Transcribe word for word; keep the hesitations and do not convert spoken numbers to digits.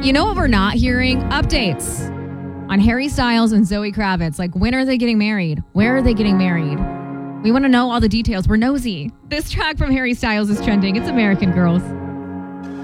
You know what we're not hearing? Updates on Harry Styles and Zoe Kravitz. Like, when are they getting married? Where are they getting married? We want to know all the details. We're nosy. This track from Harry Styles is trending. It's American Girls.